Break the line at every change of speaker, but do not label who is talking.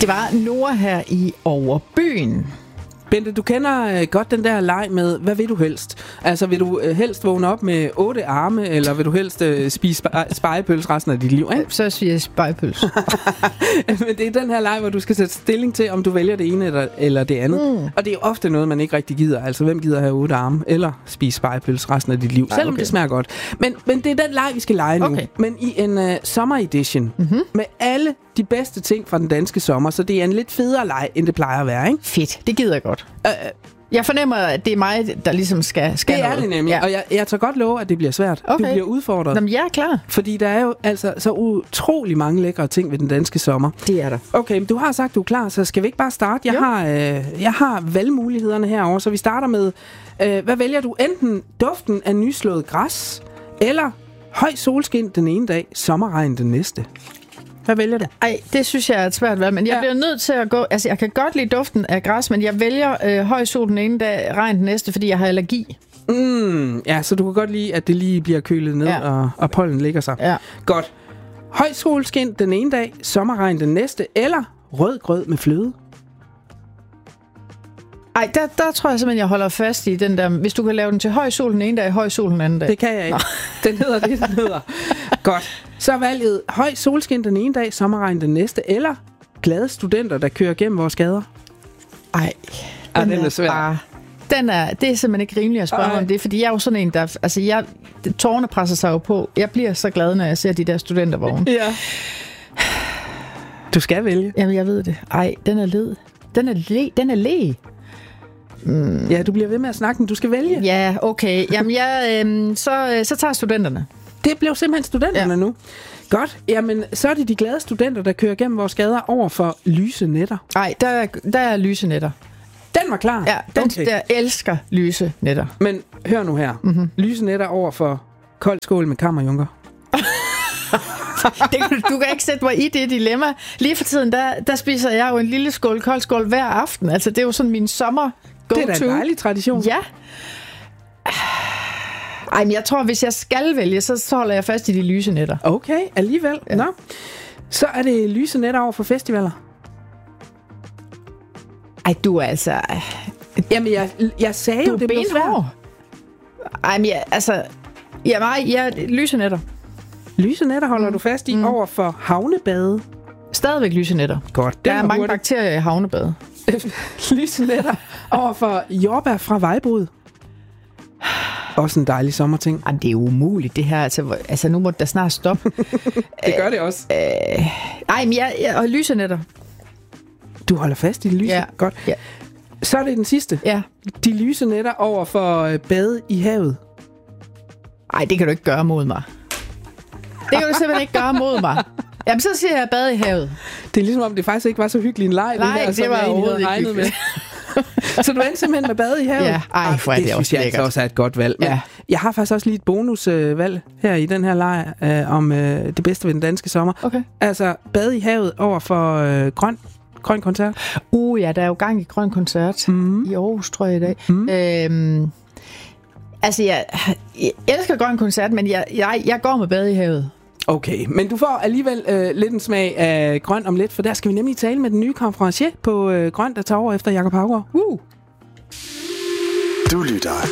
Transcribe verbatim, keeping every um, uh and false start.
Det var Nora her i Overbyen.
Bente, du kender øh, godt den der leg med, hvad vil du helst? Altså, vil du øh, helst vågne op med otte arme, eller vil du helst øh, spise spe- spegepøls resten af dit liv, ikke?
Så siger jeg spegepøls.
Men det er den her leg, hvor du skal sætte stilling til, om du vælger det ene eller, eller det andet. Mm. Og det er jo ofte noget, man ikke rigtig gider. Altså, hvem gider have otte arme, eller spise spegepøls resten af dit liv, selvom okay. det smager godt. Men, men det er den leg, vi skal lege nu. Okay. Men i en uh, sommeredition, mm-hmm. med alle de bedste ting fra den danske sommer, så det er en lidt federe leg, end det plejer at være, ikke?
Fedt, det gider jeg godt. Uh, jeg fornemmer, at det er mig, der ligesom skal, skal
det
noget.
Det er det nemlig, ja. Og jeg, jeg tager godt love, at det bliver svært.
Okay.
Du bliver udfordret.
Jamen, jeg er klar.
Fordi der er jo altså så utrolig mange lækre ting ved den danske sommer.
Det er der.
Okay, men du har sagt, du er klar, så skal vi ikke bare starte? Jeg, har, øh, jeg har valgmulighederne herovre, så vi starter med, øh, hvad vælger du? Enten duften af nyslået græs, eller høj solskin den ene dag, sommerregn den næste. Hvad vælger du?
Ej, det synes jeg er et svært valg, men jeg ja. bliver nødt til at gå... Altså, jeg kan godt lide duften af græs, men jeg vælger øh, høj sol den ene dag, regn den næste, fordi jeg har allergi.
Mm, ja, så du kan godt lide, at det lige bliver kølet ned, ja. og, og pollen ligger sig.
Ja.
Godt. Høj solskin den ene dag, sommerregn den næste, eller rød grød med fløde?
Ej, der, der tror jeg simpelthen, jeg holder fast i den der... Hvis du kan lave den til høj sol den ene dag, høj sol den anden dag.
Det kan jeg ikke. Nå. Den hedder det, den hedder. Godt. Så er valget høj solskin den ene dag, sommerregn den næste, eller glade studenter, der kører gennem vores gader?
Ej, den, den er, er svær. Bare, den er, det er simpelthen ikke rimeligt at spørge om det, fordi jeg er jo sådan en, der... Altså, jeg, tårerne presser sig jo på. Jeg bliver så glad, når jeg ser de der studentervogne.
Ja. Du skal vælge.
Jamen, jeg ved det. Ej, den er led. Den er le. Den er le.
Mm. Ja, du bliver ved med at snakke, men du skal vælge.
Ja, okay. Jamen, jeg, øh, så, så tager studenterne.
Det blev simpelthen studenterne ja. nu. Godt. Jamen, så er det de glade studenter, der kører gennem vores gader over for lyse nætter.
Nej, der, der er lyse nætter.
Den var klar?
Ja, den okay. der elsker lyse nætter.
Men hør nu her. Mm-hmm. Lyse nætter over for kold skål med kammerjunker.
det, du kan ikke sætte mig i det dilemma. Lige for tiden, der, der spiser jeg jo en lille skål kold skål hver aften. Altså, det er jo sådan min sommer go-to.
Det er da en dejlig tradition.
Ja. Ej, men jeg tror, hvis jeg skal vælge, så, så holder jeg fast i de lyse nætter.
Okay, alligevel. Ja. Nå. Så er det lyse nætter over for festivaler.
Ej, du er altså...
Jamen, jeg, jeg sagde
du
jo, det blev svært.
Ej, men jeg, altså... Ja, nej, jeg, lyse nætter.
Lyse nætter holder mm. du fast i mm. over for havnebade.
Stadigvæk lyse nætter.
Godt.
Der er mange hurtigt. bakterier i havnebade.
Lyse nætter over for jordbær fra vejbrud. Også en dejlig sommerting.
Jamen, det er umuligt, det her. Altså, altså nu må der snart stoppe.
Det gør det også.
Øh, ej, men jeg, jeg og lyse nætter.
Du holder fast i de lyse?
Ja.
Godt.
Ja.
Så er det den sidste.
Ja.
De lyse nætter over for bade i havet.
Ej, det kan du ikke gøre mod mig. Det kan du simpelthen ikke gøre mod mig. Jamen, så siger jeg bade i havet.
Det er ligesom om, det faktisk ikke var så hyggelig en leg.
Nej, det, her,
det
var overhovedet ikke hyggeligt. Med.
Så du endte simpelthen med bade i havet?
Ja, ej, for
det,
det,
det
også
synes jeg altså også er et godt valg. Men ja. Jeg har faktisk også lige et bonusvalg øh, her i den her leg øh, om øh, det bedste ved den danske sommer.
Okay.
Altså, bade i havet over for øh, grøn, grøn koncert.
Uh, ja, der er jo gang i grøn koncert mm. i Aarhus, tror jeg, i dag. Mm. Øhm, altså, jeg, jeg elsker grøn koncert, men jeg, jeg, jeg går med bade i havet.
Okay, men du får alligevel øh, lidt en smag af grøn om lidt, for der skal vi nemlig tale med den nye konferencier på øh, grøn, der tager over efter Jakob Haugaard. Uh.
Du lytter